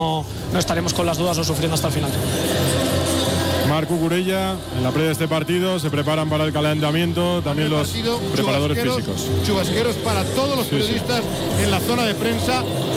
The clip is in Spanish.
no estaremos con las dudas o sufriendo hasta el final. Marc Cucurella, en la previa de este partido, se preparan para el calentamiento, también los preparadores físicos. Chubasqueros para todos los periodistas en la zona de prensa.